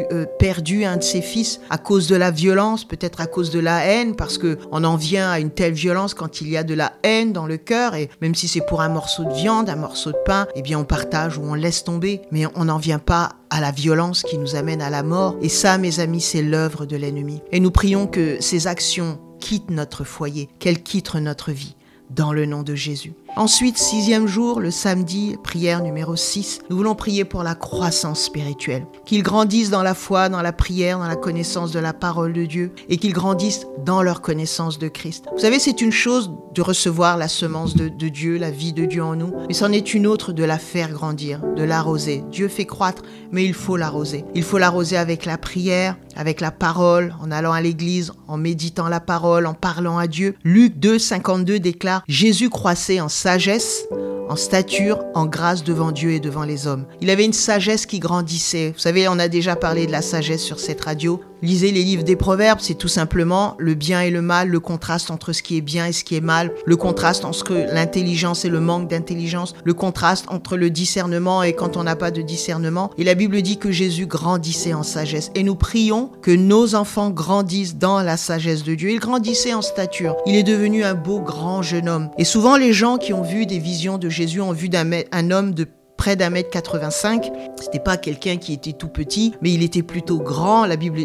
perdu un de ses fils à cause de la violence, peut-être à cause de la haine, parce que on en vient à une telle violence quand il y a de la haine dans le cœur et même si c'est pour un morceau de viande, un morceau de pain, eh bien on partage ou on laisse tomber, mais on n'en vient pas à la violence qui nous amène à la mort. Et ça, mes amis, c'est l'œuvre de l'ennemi. Et nous prions que ces actions quittent notre foyer, qu'elles quittent notre vie, dans le nom de Jésus. Ensuite, 6e jour, le samedi, prière numéro 6, nous voulons prier pour la croissance spirituelle. Qu'ils grandissent dans la foi, dans la prière, dans la connaissance de la parole de Dieu et qu'ils grandissent dans leur connaissance de Christ. Vous savez, c'est une chose de recevoir la semence de Dieu, la vie de Dieu en nous, mais c'en est une autre de la faire grandir, de l'arroser. Dieu fait croître, mais il faut l'arroser. Il faut l'arroser avec la prière, avec la parole, en allant à l'église, en méditant la parole, en parlant à Dieu. Luc 2, 52 déclare « Jésus croissait en sagesse, en stature, en grâce devant Dieu et devant les hommes. » Il avait une sagesse qui grandissait. Vous savez, on a déjà parlé de la sagesse sur cette radio. Lisez les livres des Proverbes, c'est tout simplement le bien et le mal, le contraste entre ce qui est bien et ce qui est mal, le contraste entre l'intelligence et le manque d'intelligence, le contraste entre le discernement et quand on n'a pas de discernement. Et la Bible dit que Jésus grandissait en sagesse. Et nous prions que nos enfants grandissent dans la sagesse de Dieu. Il grandissait en stature. Il est devenu un beau grand jeune homme. Et souvent, les gens qui ont vu des visions de Jésus ont vu un homme de près d'1m85. C'était pas quelqu'un qui était tout petit, mais il était plutôt grand. La Bible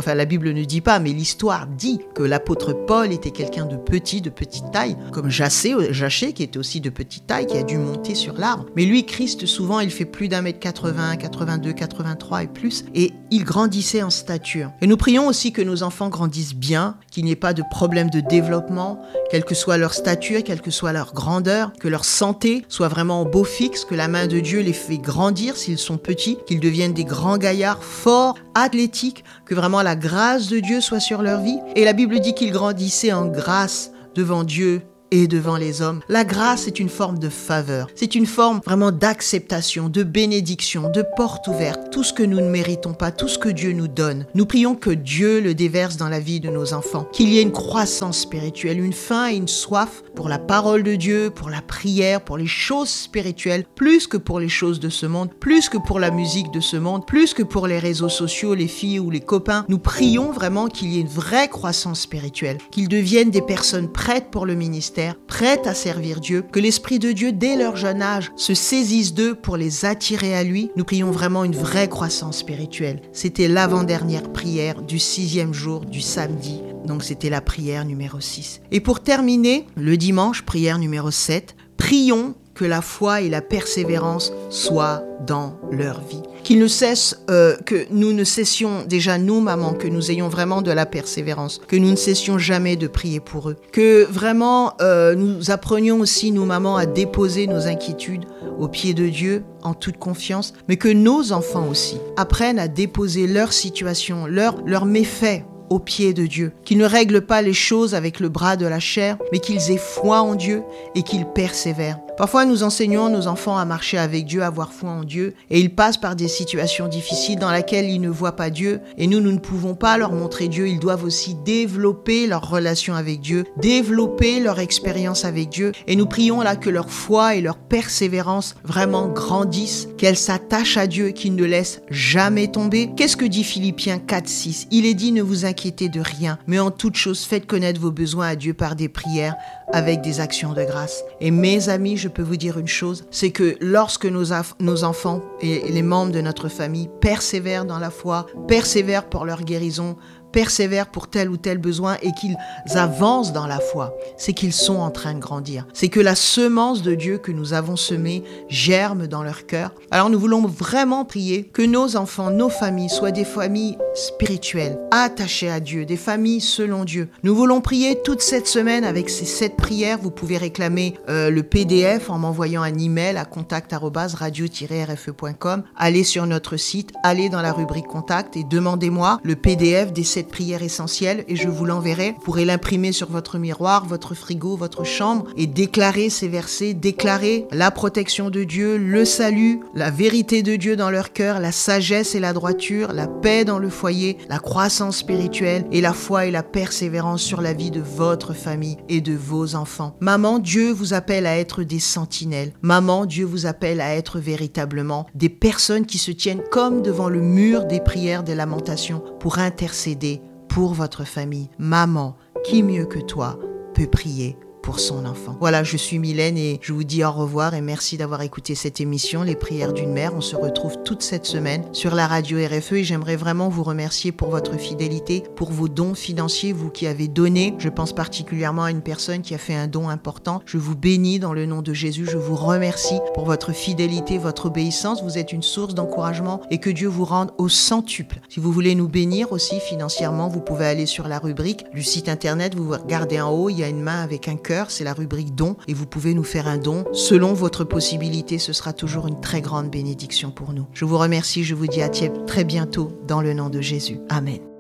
ne dit pas, mais l'histoire dit que l'apôtre Paul était quelqu'un de petite taille, comme Jachée, qui était aussi de petite taille, qui a dû monter sur l'arbre. Mais lui, Christ, souvent, il fait plus d'1m80, 82, 83 et plus, et il grandissait en stature. Et nous prions aussi que nos enfants grandissent bien, qu'il n'y ait pas de problème de développement, quelle que soit leur stature, quelle que soit leur grandeur, que leur santé soit vraiment au beau fixe, que la main de Dieu les fait grandir s'ils sont petits, qu'ils deviennent des grands gaillards forts, athlétiques, que vraiment la grâce de Dieu soit sur leur vie. Et la Bible dit qu'ils grandissaient en grâce devant Dieu et devant les hommes. La grâce est une forme de faveur. C'est une forme vraiment d'acceptation, de bénédiction, de porte ouverte. Tout ce que nous ne méritons pas, tout ce que Dieu nous donne. Nous prions que Dieu le déverse dans la vie de nos enfants. Qu'il y ait une croissance spirituelle, une faim et une soif pour la parole de Dieu, pour la prière, pour les choses spirituelles, plus que pour les choses de ce monde, plus que pour la musique de ce monde, plus que pour les réseaux sociaux, les filles ou les copains. Nous prions vraiment qu'il y ait une vraie croissance spirituelle, qu'ils deviennent des personnes prêtes pour le ministère, prêtes à servir Dieu, que l'Esprit de Dieu, dès leur jeune âge, se saisisse d'eux pour les attirer à lui. Nous prions vraiment une vraie croissance spirituelle. C'était l'avant-dernière prière du 6e jour du samedi. Donc c'était la prière numéro 6. Et pour terminer, le dimanche, prière numéro 7, prions que la foi et la persévérance soient dans leur vie. Qu'ils ne cessent, que nous ne cessions déjà, nous, maman, que nous ayons vraiment de la persévérance, que nous ne cessions jamais de prier pour eux. Que vraiment, nous apprenions aussi, nous, maman, à déposer nos inquiétudes aux pieds de Dieu en toute confiance, mais que nos enfants aussi apprennent à déposer leur situation, leurs méfaits aux pieds de Dieu, qu'ils ne règlent pas les choses avec le bras de la chair, mais qu'ils aient foi en Dieu et qu'ils persévèrent. Parfois, nous enseignons nos enfants à marcher avec Dieu, à avoir foi en Dieu, et ils passent par des situations difficiles dans lesquelles ils ne voient pas Dieu, et nous ne pouvons pas leur montrer Dieu. Ils doivent aussi développer leur relation avec Dieu, développer leur expérience avec Dieu, et nous prions là que leur foi et leur persévérance vraiment grandissent, qu'elles s'attachent à Dieu, qu'ils ne laissent jamais tomber. Qu'est-ce que dit Philippiens 4:6 ? Il est dit, ne vous inquiétez de rien, mais en toute chose, faites connaître vos besoins à Dieu par des prières, avec des actions de grâce. Et mes amis, je peux vous dire une chose, c'est que lorsque nos enfants et les membres de notre famille persévèrent dans la foi, persévèrent pour leur guérison, persévèrent pour tel ou tel besoin et qu'ils avancent dans la foi, c'est qu'ils sont en train de grandir. C'est que la semence de Dieu que nous avons semée germe dans leur cœur. Alors nous voulons vraiment prier que nos enfants, nos familles soient des familles spirituelles, attachées à Dieu, des familles selon Dieu. Nous voulons prier toute cette semaine avec ces 7 prières. Vous pouvez réclamer le PDF en m'envoyant un email à contact@radio-rfe.com. Allez sur notre site, allez dans la rubrique contact et demandez-moi le PDF des 7 prières essentielles et je vous l'enverrai. Vous pourrez l'imprimer sur votre miroir, votre frigo, votre chambre et déclarer ces versets, déclarer la protection de Dieu, le salut, la vérité de Dieu dans leur cœur, la sagesse et la droiture, la paix dans le foyer, la croissance spirituelle et la foi et la persévérance sur la vie de votre famille et de vos enfants. Maman, Dieu vous appelle à être des sentinelles. Maman, Dieu vous appelle à être véritablement des personnes qui se tiennent comme devant le mur des prières, des lamentations pour intercéder pour votre famille. Maman, qui mieux que toi peut prier pour son enfant. Voilà, je suis Mylène et je vous dis au revoir et merci d'avoir écouté cette émission, Les prières d'une mère. On se retrouve toute cette semaine sur la radio RFE et j'aimerais vraiment vous remercier pour votre fidélité, pour vos dons financiers, vous qui avez donné. Je pense particulièrement à une personne qui a fait un don important. Je vous bénis dans le nom de Jésus. Je vous remercie pour votre fidélité, votre obéissance. Vous êtes une source d'encouragement et que Dieu vous rende au centuple. Si vous voulez nous bénir aussi financièrement, vous pouvez aller sur la rubrique du site internet. Vous regardez en haut, il y a une main avec un cœur. C'est la rubrique don et vous pouvez nous faire un don selon votre possibilité. Ce sera toujours une très grande bénédiction pour nous. Je vous remercie, je vous dis à très bientôt dans le nom de Jésus. Amen.